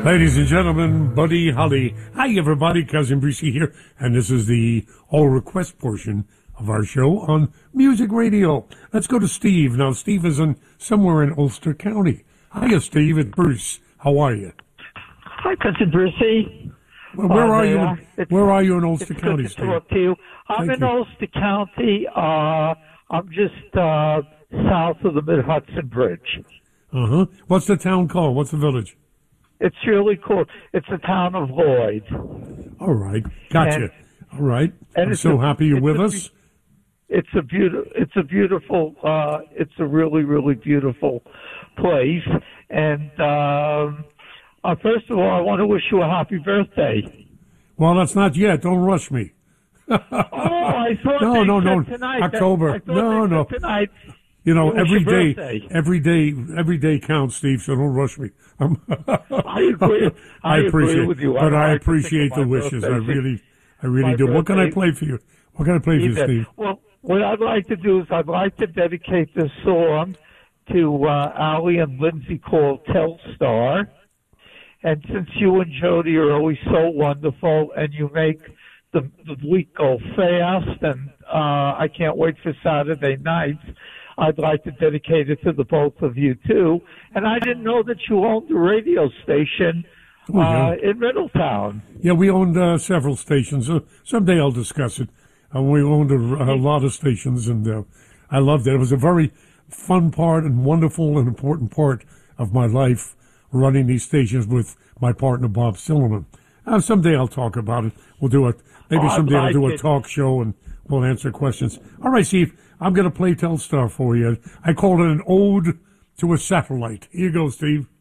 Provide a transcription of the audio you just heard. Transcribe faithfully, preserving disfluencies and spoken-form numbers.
Ladies and gentlemen, Buddy Holly. Hi, everybody. Cousin Brucey here, and this is the all request portion of our show on Music Radio. Let's go to Steve. Now, Steve is in somewhere in Ulster County. Hiya, Steve. It's Bruce. How are you? Hi, Cousin Brucey. Well, where uh, are you? In, where are you in Ulster it's County, good to Steve? talk to you. I'm Thank in you. Ulster County. Uh, I'm just uh, south of the Mid Hudson Bridge. Uh huh. What's the town called? What's the village? It's really cool. It's the town of Lloyd. All right. Gotcha. And- All right. and I'm it's so a- happy you're it's with a- us. It's a beautiful. It's a beautiful. Uh, it's a really, really beautiful place. And um, uh, first of all, I want to wish you a happy birthday. Well, that's not yet. Don't rush me. Oh, I thought No, they no, said no. tonight. October. I thought No, they no. said tonight. You know, It was every your day, birthday. every day, every day counts, Steve. So don't rush me. I'm I agree. I, I agree appreciate, with you. but I, I like to think appreciate of the my wishes. I birthday. really, I really My do. What can I birthday- play for you? What can I play for you, Either. Steve? Well, what I'd like to do is I'd like to dedicate this song to uh, Allie and Lindsay called Telstar. And since you and Jody are always so wonderful and you make the, the week go fast, and uh, I can't wait for Saturday nights, I'd like to dedicate it to the both of you, too. And I didn't know that you owned a radio station Oh, yeah. uh, in Middletown. Yeah, we owned uh, several stations. Uh, someday I'll discuss it. Uh, we owned a, a lot of stations, and uh, I loved it. It was a very fun part and wonderful and important part of my life, running these stations with my partner Bob Silverman. Uh, someday I'll talk about it. We'll do it. Maybe Oh, I'd someday I'll like do a it. talk show and we'll answer questions. All right, Steve, I'm going to play Telstar for you. I called it an ode to a satellite. Here you go, Steve.